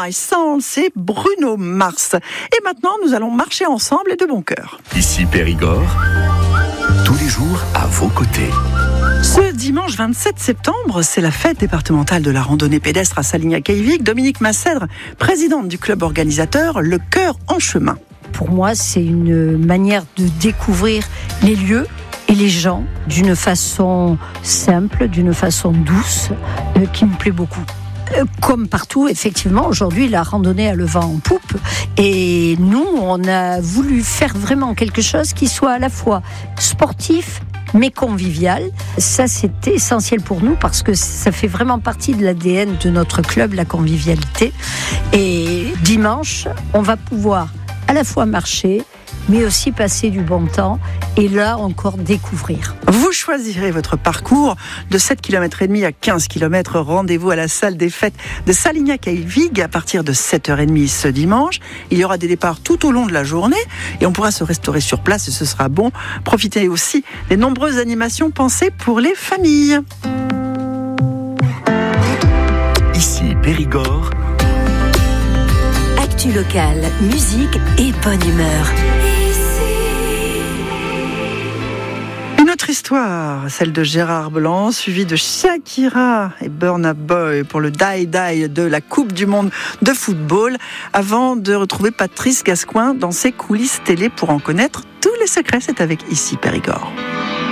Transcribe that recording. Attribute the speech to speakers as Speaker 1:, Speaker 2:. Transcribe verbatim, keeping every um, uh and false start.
Speaker 1: My Soul, c'est Bruno Mars. Et maintenant, nous allons marcher ensemble et de bon cœur.
Speaker 2: Ici Périgord, tous les jours à vos côtés.
Speaker 1: Ce dimanche vingt-sept septembre, c'est la fête départementale de la randonnée pédestre à Salignac-Eyvic. Dominique Massèdre, présidente du club organisateur Le Cœur en Chemin.
Speaker 3: Pour moi, c'est une manière de découvrir les lieux et les gens d'une façon simple, d'une façon douce, euh, qui me plaît beaucoup. Euh, comme partout, effectivement, aujourd'hui, la randonnée a le vent en poupe. Et nous, on a voulu faire vraiment quelque chose qui soit à la fois sportif, mais convivial. Ça, c'est essentiel pour nous parce que ça fait vraiment partie de l'A D N de notre club, la convivialité. Et dimanche, on va pouvoir à la fois marcher, mais aussi passer du bon temps et là encore découvrir.
Speaker 1: Vous choisirez votre parcours de sept virgule cinq kilomètres à quinze kilomètres. Rendez-vous à la salle des fêtes de Salignac-Eyvic à partir de sept heures trente ce dimanche. Il y aura des départs tout au long de la journée et on pourra se restaurer sur place et ce sera bon. Profitez aussi des nombreuses animations pensées pour les familles.
Speaker 2: Ici Périgord,
Speaker 4: actu locale, musique et bonne humeur.
Speaker 1: Une autre histoire, celle de Gérard Blanc, suivie de Shakira et Burna Boy pour le die-die de la Coupe du Monde de football, avant de retrouver Patrice Gascoin dans ses coulisses télé pour en connaître tous les secrets. C'est avec Ici Périgord.